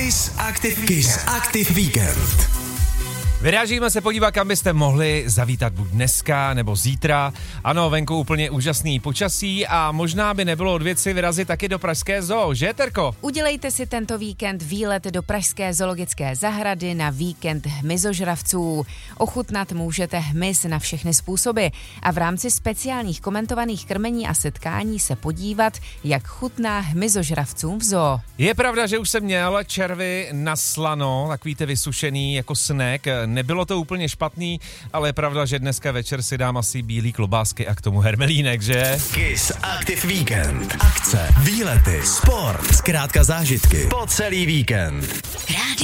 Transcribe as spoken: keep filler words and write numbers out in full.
Kiss Active, Kiss Active Víkend. Vyrážíme se podívat, kam byste mohli zavítat buď dneska nebo zítra. Ano, venku úplně úžasný počasí a možná by nebylo od věci vyrazit taky do pražské zoo, že Terko? Udělejte si tento víkend výlet do pražské zoologické zahrady na víkend hmyzožravců. Ochutnat můžete hmyz na všechny způsoby a v rámci speciálních komentovaných krmení a setkání se podívat, jak chutná hmyzožravcům v zoo. Je pravda, že už jsem měl červy na slano, takový ty vysušený jako snack. Nebylo to úplně špatný, ale je pravda, že dneska večer si dám asi bílý klobásky a k tomu hermelínek, že? Kiss Active Víkend. Akce, výlety, sport, zkrátka zážitky po celý víkend.